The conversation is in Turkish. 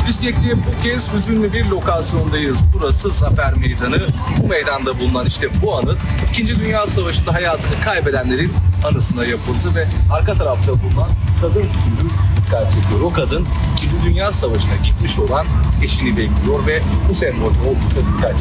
Bişkek'te bu kez hüzünlü bir lokasyondayız. Burası Zafer Meydanı. Bu meydanda bulunan işte bu anıt 2. Dünya Savaşı'nda hayatını kaybedenlerin anısına yapıldı ve arka tarafta bulunan kadın figürü dikkat çekiyor. O kadın 2. Dünya Savaşı'na gitmiş olan eşini bekliyor ve bu sembol oldukça dikkat çekiyor.